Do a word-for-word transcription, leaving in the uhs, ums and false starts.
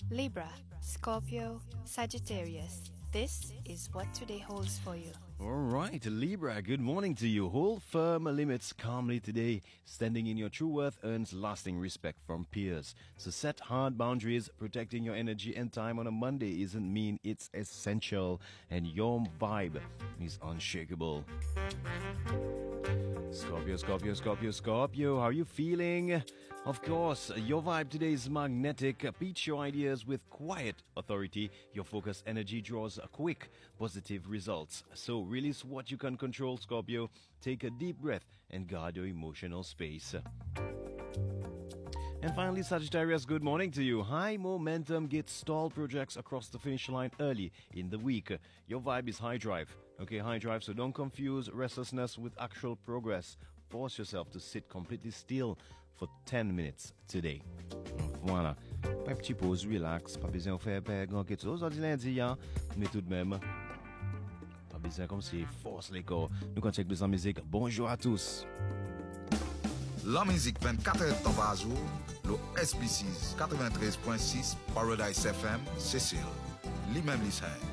Libra, Scorpio, Sagittarius. This is what today holds for you. All right, Libra, good morning to you. Hold firm limits calmly today. Standing in your true worth earns lasting respect from peers. So set hard boundaries. Protecting your energy and time on a Monday isn't mean it's essential. And your vibe is unshakable. Scorpio, Scorpio, Scorpio, Scorpio, how are you feeling? Of course, your vibe today is magnetic. Pitch your ideas with quiet authority. Your focused energy draws quick, positive results. So release what you can control, Scorpio. Take a deep breath and guard your emotional space. And finally, Sagittarius, good morning to you. High momentum gets stalled projects across the finish line early in the week. Your vibe is high drive. Okay, high drive, so don't confuse restlessness with actual progress. Force yourself to sit completely still for ten minutes today. Voilà. Pas petit pause, relax. Pas besoin de faire grand quelque chose aujourd'hui lundi, hein. Mais tout de même, pas besoin comme si force les corps. Nous continuons avec la musique. Bonjour à tous. La musique vingt-quatre heures de temps par jour, le S B C quatre-vingt-treize point six Paradise F M, Cécile, lui-même lycéen.